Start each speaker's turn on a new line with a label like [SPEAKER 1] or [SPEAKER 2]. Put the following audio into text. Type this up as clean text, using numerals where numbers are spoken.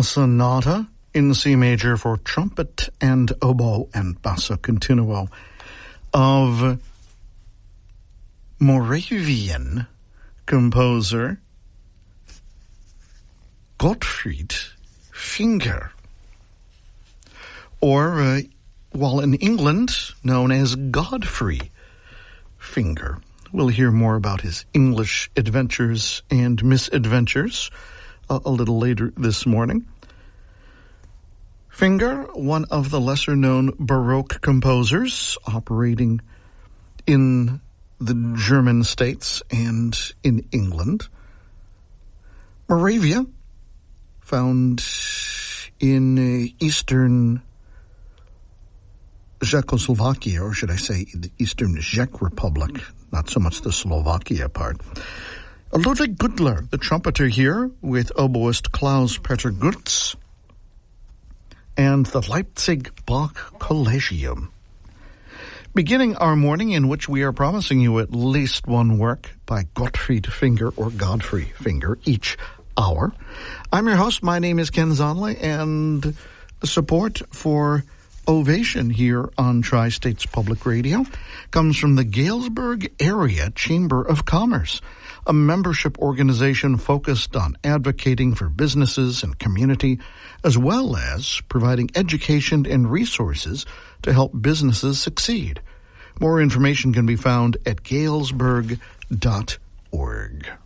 [SPEAKER 1] a sonata in C major for trumpet and oboe and basso continuo of Moravian composer Gottfried Finger, or while in England known as Godfrey Finger. We'll hear more about his English adventures and misadventures a little later this morning. Finger, one of the lesser-known Baroque composers operating in the German states and in England. Moravia, found in eastern Czechoslovakia, or should I say the Eastern Czech Republic, not so much the Slovakia part. Ludwig Gudler, the trumpeter here, with oboist Klaus Peter Gutz, and the Leipzig Bach Collegium. Beginning our morning, in which we are promising you at least one work by Gottfried Finger or Godfrey Finger each hour. I'm your host. My name is Ken Zonley, and support for Ovation here on Tri-States Public Radio comes from the Galesburg Area Chamber of Commerce, a membership organization focused on advocating for businesses and community, as well as providing education and resources to help businesses succeed. More information can be found at galesburg.org.